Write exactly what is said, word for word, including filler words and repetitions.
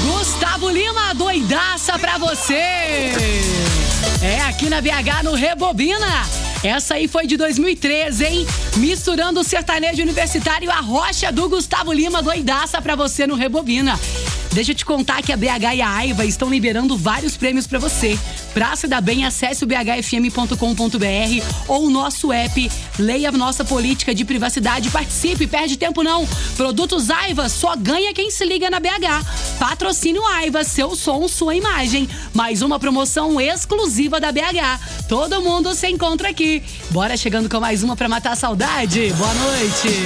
Gustavo Lima, doidaça pra você. É aqui na B H, no Rebobina. Essa aí foi de dois mil e treze, hein? Misturando o sertanejo universitário a rocha do Gustavo Lima, doidaça pra você no Rebobina. Deixa eu te contar que a B H e a Aiva estão liberando vários prêmios pra você. Pra se dar bem, acesse o b h f m ponto com ponto b r ou o nosso app. Leia a nossa política de privacidade. Participe, perde tempo não. Produtos Aiva, só ganha quem se liga na B H. Patrocínio Aiva, seu som, sua imagem. Mais uma promoção exclusiva da B H. Todo mundo se encontra aqui. Bora chegando com mais uma pra matar a saudade. Boa noite.